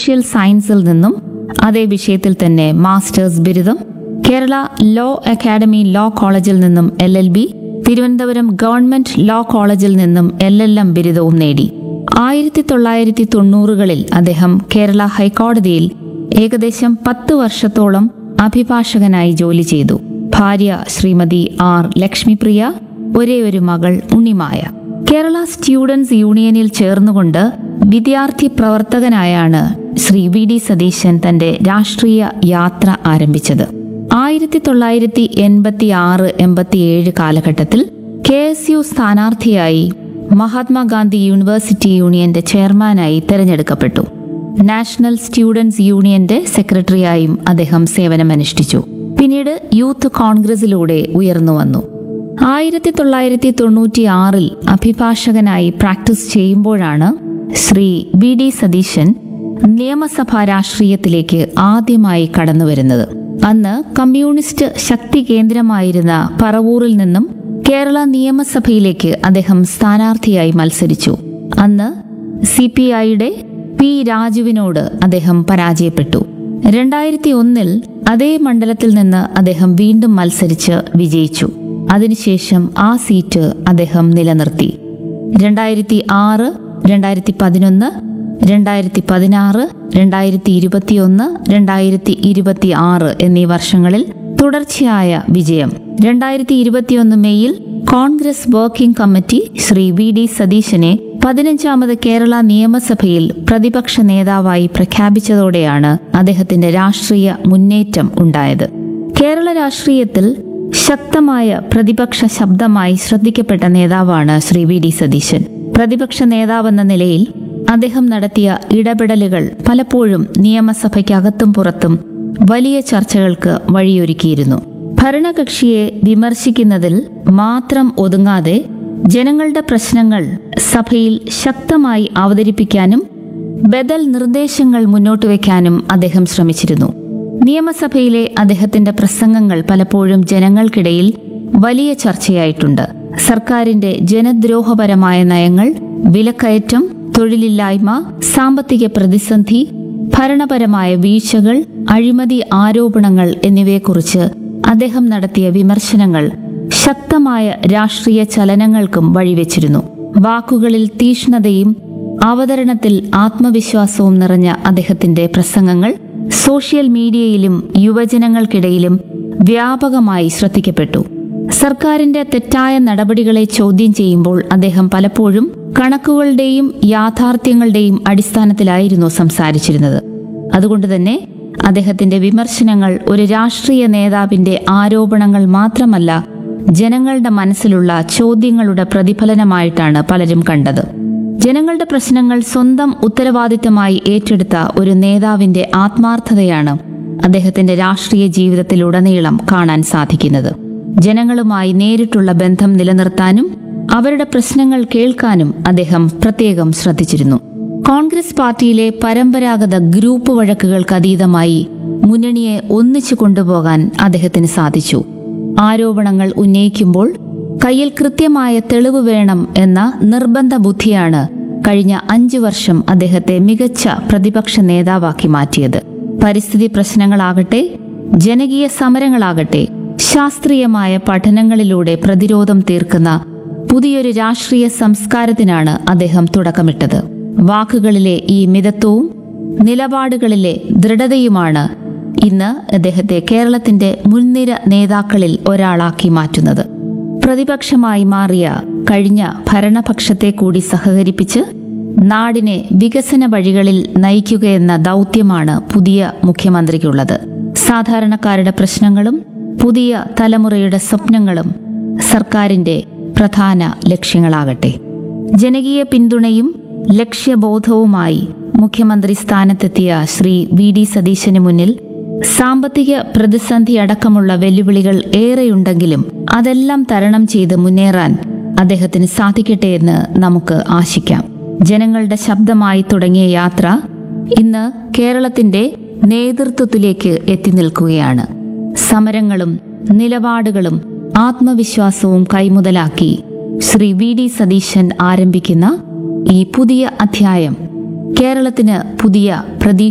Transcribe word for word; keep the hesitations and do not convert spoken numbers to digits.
Social സയൻസിൽ നിന്നും അതേ വിഷയത്തിൽ തന്നെ മാസ്റ്റേഴ്സ് ബിരുദം, കേരള ലോ അക്കാദമി ലോ കോളേജിൽ നിന്നും L L B, Thiruvananthapuram government law കോളേജിൽ നിന്നും എൽ എൽ എം ബിരുദവും നേടി. ആയിരത്തി തൊള്ളായിരത്തി തൊണ്ണൂറുകളിൽ അദ്ദേഹം കേരള ഹൈക്കോടതിയിൽ ഏകദേശം പത്ത് വർഷത്തോളം അഭിഭാഷകനായി ജോലി ചെയ്തു. ഭാര്യ ശ്രീമതി ആർ ലക്ഷ്മിപ്രിയ, ഒരേ ഒരു മകൾ ഉണ്ണിമായ. കേരള സ്റ്റുഡൻസ് യൂണിയനിൽ ചേർന്നുകൊണ്ട് വിദ്യാർത്ഥി പ്രവർത്തകനായാണ് ശ്രീ വി ഡി സതീശൻ തന്റെ രാഷ്ട്രീയ യാത്ര ആരംഭിച്ചത്. ആയിരത്തി തൊള്ളായിരത്തി എൺപത്തി ആറ് എൺപത്തിയേഴ് കാലഘട്ടത്തിൽ കെ എസ് യു സ്ഥാനാർത്ഥിയായി മഹാത്മാഗാന്ധി യൂണിവേഴ്സിറ്റി യൂണിയന്റെ ചെയർമാനായി തെരഞ്ഞെടുക്കപ്പെട്ടു. നാഷണൽ സ്റ്റുഡൻസ് യൂണിയന്റെ സെക്രട്ടറിയായും അദ്ദേഹം സേവനമനുഷ്ഠിച്ചു. പിന്നീട് യൂത്ത് കോൺഗ്രസിലൂടെ ഉയർന്നു വന്നു. ആയിരത്തി തൊള്ളായിരത്തി തൊണ്ണൂറ്റി ആറിൽ അഭിഭാഷകനായി പ്രാക്ടീസ് ചെയ്യുമ്പോഴാണ് ശ്രീ വി ഡി സതീശൻ നിയമസഭാ രാഷ്ട്രീയത്തിലേക്ക് ആദ്യമായി കടന്നുവരുന്നത്. അന്ന് കമ്മ്യൂണിസ്റ്റ് ശക്തി കേന്ദ്രമായിരുന്ന പറവൂരിൽ നിന്നും കേരള നിയമസഭയിലേക്ക് അദ്ദേഹം സ്ഥാനാർത്ഥിയായി മത്സരിച്ചു. അന്ന് സി പി ഐയുടെ പി രാജുവിനോട് അദ്ദേഹം പരാജയപ്പെട്ടു. രണ്ടായിരത്തി ഒന്നിൽ അതേ മണ്ഡലത്തിൽ നിന്ന് അദ്ദേഹം വീണ്ടും മത്സരിച്ച് വിജയിച്ചു. അതിനുശേഷം ആ സീറ്റ് അദ്ദേഹം നിലനിർത്തി. രണ്ടായിരത്തി ആറ്, രണ്ടായിരത്തി പതിനൊന്ന്, രണ്ടായിരത്തി പതിനാറ്, രണ്ടായിരത്തി ഇരുപത്തിയൊന്ന്, രണ്ടായിരത്തി ഇരുപത്തി ആറ് എന്നീ വർഷങ്ങളിൽ തുടർച്ചയായ വിജയം. രണ്ടായിരത്തി ഇരുപത്തിയൊന്ന് മെയ്യിൽ Congress working committee Shri V D സതീശനെ പതിനഞ്ചാമത് കേരള നിയമസഭയിൽ പ്രതിപക്ഷ നേതാവായി പ്രഖ്യാപിച്ചതോടെയാണ് അദ്ദേഹത്തിന്റെ രാഷ്ട്രീയ മുന്നേറ്റം ഉണ്ടായത്. കേരള രാഷ്ട്രീയത്തിൽ ശക്തമായ പ്രതിപക്ഷ ശബ്ദമായി ശ്രദ്ധിക്കപ്പെട്ട നേതാവാണ് ശ്രീ വി ഡി സതീശൻ. പ്രതിപക്ഷ നേതാവെന്ന നിലയിൽ അദ്ദേഹം നടത്തിയ ഇടപെടലുകൾ പലപ്പോഴും നിയമസഭയ്ക്കകത്തും പുറത്തും വലിയ ചർച്ചകൾക്ക് വഴിയൊരുക്കിയിരുന്നു. ഭരണകക്ഷിയെ വിമർശിക്കുന്നതിൽ മാത്രം ഒതുങ്ങാതെ ജനങ്ങളുടെ പ്രശ്നങ്ങൾ സഭയിൽ ശക്തമായി അവതരിപ്പിക്കാനും ബദൽ നിർദ്ദേശങ്ങൾ മുന്നോട്ട് വയ്ക്കാനും അദ്ദേഹം ശ്രമിച്ചിരുന്നു. നിയമസഭയിലെ അദ്ദേഹത്തിന്റെ പ്രസംഗങ്ങൾ പലപ്പോഴും ജനങ്ങൾക്കിടയിൽ വലിയ ചർച്ചയായിട്ടുണ്ട്. സർക്കാരിന്റെ ജനദ്രോഹപരമായ നയങ്ങൾ, വിലക്കയറ്റം, തൊഴിലില്ലായ്മ, സാമ്പത്തിക പ്രതിസന്ധി, ഭരണപരമായ വീഴ്ചകൾ, അഴിമതി ആരോപണങ്ങൾ എന്നിവയെക്കുറിച്ച് അദ്ദേഹം നടത്തിയ വിമർശനങ്ങൾ ശക്തമായ രാഷ്ട്രീയ ചലനങ്ങൾക്കും വഴിവെച്ചിരുന്നു. വാക്കുകളിൽ തീക്ഷ്ണതയും അവതരണത്തിൽ ആത്മവിശ്വാസവും നിറഞ്ഞ അദ്ദേഹത്തിന്റെ പ്രസംഗങ്ങൾ സോഷ്യൽ മീഡിയയിലും യുവജനങ്ങൾക്കിടയിലും വ്യാപകമായി ശ്രദ്ധിക്കപ്പെട്ടു. സർക്കാരിന്റെ തെറ്റായ നടപടികളെ ചോദ്യം ചെയ്യുമ്പോൾ അദ്ദേഹം പലപ്പോഴും കണക്കുകളുടെയും യാഥാർത്ഥ്യങ്ങളുടെയും അടിസ്ഥാനത്തിലായിരുന്നു സംസാരിച്ചിരുന്നത്. അതുകൊണ്ടുതന്നെ അദ്ദേഹത്തിന്റെ വിമർശനങ്ങൾ ഒരു രാഷ്ട്രീയ നേതാവിന്റെ ആരോപണങ്ങൾ മാത്രമല്ല, ജനങ്ങളുടെ മനസ്സിലുള്ള ചോദ്യങ്ങളുടെ പ്രതിഫലനമായിട്ടാണ് പലരും കണ്ടത്. ജനങ്ങളുടെ പ്രശ്നങ്ങൾ സ്വന്തം ഉത്തരവാദിത്തമായി ഏറ്റെടുത്ത ഒരു നേതാവിന്റെ ആത്മാർത്ഥതയാണ് അദ്ദേഹത്തിന്റെ രാഷ്ട്രീയ ജീവിതത്തിലുടനീളം കാണാൻ സാധിക്കുന്നത്. ജനങ്ങളുമായി നേരിട്ടുള്ള ബന്ധം നിലനിർത്താനും അവരുടെ പ്രശ്നങ്ങൾ കേൾക്കാനും അദ്ദേഹം പ്രത്യേകം ശ്രദ്ധിച്ചിരുന്നു. കോൺഗ്രസ് പാർട്ടിയിലെ പരമ്പരാഗത ഗ്രൂപ്പ് വഴക്കുകൾക്കതീതമായി മുന്നണിയെ ഒന്നിച്ചു കൊണ്ടുപോകാൻ അദ്ദേഹത്തിന് സാധിച്ചു. ആരോപണങ്ങൾ ഉന്നയിക്കുമ്പോൾ കയ്യിൽ കൃത്യമായ തെളിവ് വേണം എന്ന നിർബന്ധ ബുദ്ധിയാണ് കഴിഞ്ഞ അഞ്ചു വർഷം അദ്ദേഹത്തെ മികച്ച പ്രതിപക്ഷ നേതാവാക്കി മാറ്റിയത്. പരിസ്ഥിതി പ്രശ്നങ്ങളാകട്ടെ, ജനകീയ സമരങ്ങളാകട്ടെ, ശാസ്ത്രീയമായ പഠനങ്ങളിലൂടെ പ്രതിരോധം തീർക്കുന്ന പുതിയൊരു രാഷ്ട്രീയ സംസ്കാരത്തിനാണ് അദ്ദേഹം തുടക്കമിട്ടത്. വാക്കുകളിലെ ഈ മിതത്വവും നിലപാടുകളിലെ ദൃഢതയുമാണ് ഇന്ന് അദ്ദേഹത്തെ കേരളത്തിന്റെ മുൻനിര നേതാക്കളിൽ ഒരാളാക്കി മാറ്റുന്നത്. പ്രതിപക്ഷമായി മാറിയ കഴിഞ്ഞ ഭരണപക്ഷത്തെ കൂടി സഹകരിപ്പിച്ച് നാടിനെ വികസന വഴികളിൽ നയിക്കുകയെന്ന ദൗത്യമാണ് പുതിയ മുഖ്യമന്ത്രിക്കുള്ളത്. സാധാരണക്കാരുടെ പ്രശ്നങ്ങളും പുതിയ തലമുറയുടെ സ്വപ്നങ്ങളും സർക്കാരിന്റെ പ്രധാന ലക്ഷ്യങ്ങളാകട്ടെ. ജനകീയ പിന്തുണയും ലക്ഷ്യബോധവുമായി മുഖ്യമന്ത്രി സ്ഥാനത്തെത്തിയ ശ്രീ വി ഡി സതീശന് മുന്നിൽ സാമ്പത്തിക പ്രതിസന്ധി അടക്കമുള്ള വെല്ലുവിളികൾ ഏറെയുണ്ടെങ്കിലും അതെല്ലാം തരണം ചെയ്ത് മുന്നേറാൻ അദ്ദേഹത്തിന് സാധിക്കട്ടെ എന്ന് നമുക്ക് ആശിക്കാം. ജനങ്ങളുടെ ശബ്ദമായി തുടങ്ങിയ യാത്ര ഇന്ന് കേരളത്തിന്റെ നേതൃത്വത്തിലേക്ക് എത്തി നിൽക്കുകയാണ്. സമരങ്ങളും നിലപാടുകളും ആത്മവിശ്വാസവും കൈമുതലാക്കി ശ്രീ വി ഡി സതീശൻ ആരംഭിക്കുന്ന ഈ പുതിയ അധ്യായം കേരളത്തിന് പുതിയ പ്രതീക്ഷ